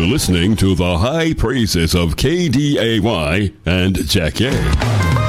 listening to the high praises of KDAY and Jack A.